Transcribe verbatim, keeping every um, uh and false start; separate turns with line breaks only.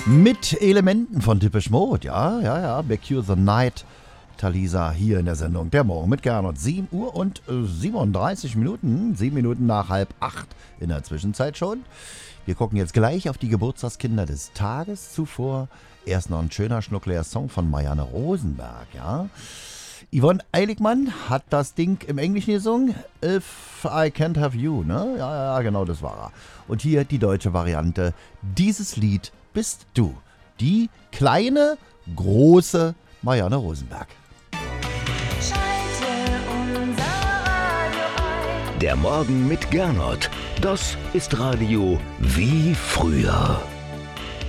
Mit Elementen von Depeche Mode, ja, ja, ja. Back You the Night, Talisa, hier in der Sendung Der Morgen mit Gernot. sieben Uhr und siebenunddreißig Minuten, sieben Minuten nach halb acht in der Zwischenzeit schon. Wir gucken jetzt gleich auf die Geburtstagskinder des Tages. Zuvor erst noch ein schöner, schnuckliger Song von Marianne Rosenberg, ja. Yvonne Eiligmann hat das Ding im Englischen gesungen, If I Can't Have You, ne? Ja, ja, genau, das war er. Und hier die deutsche Variante, dieses Lied bist du. Die kleine, große Marianne Rosenberg.
Der Morgen mit Gernot, das ist Radio wie früher.